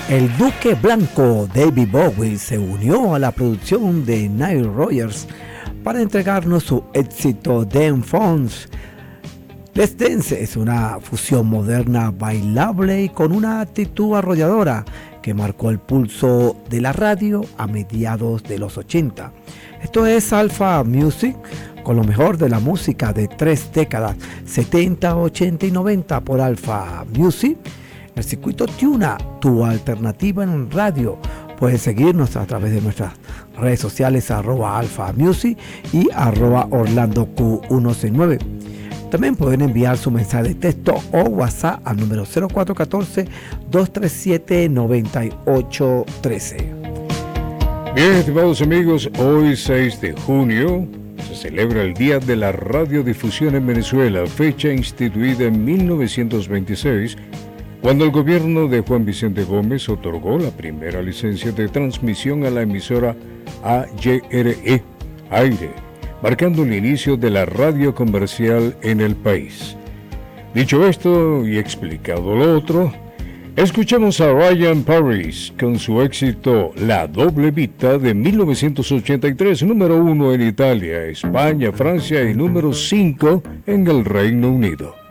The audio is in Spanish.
El Duque Blanco, David Bowie, se unió a la producción de Nile Rodgers para entregarnos su éxito Them Phones. Let's Dance es una fusión moderna, bailable y con una actitud arrolladora que marcó el pulso de la radio a mediados de los 80. Esto es Alpha Music, con lo mejor de la música de 3 décadas, 70, 80 y 90 por Alpha Music. El circuito Tuna, tu alternativa en radio. Puedes seguirnos a través de nuestras redes sociales @alphamusic y @orlandoq169. También pueden enviar su mensaje de texto o WhatsApp al número 0414-237-9813. Bien, estimados amigos, hoy 6 de junio se celebra el Día de la Radiodifusión en Venezuela, fecha instituida en 1926, cuando el gobierno de Juan Vicente Gómez otorgó la primera licencia de transmisión a la emisora AYRE, Aire, marcando el inicio de la radio comercial en el país. Dicho esto y explicado lo otro, escuchamos a Ryan Paris con su éxito La Doble Vita de 1983, número 1 en Italia, España, Francia y número 5 en el Reino Unido.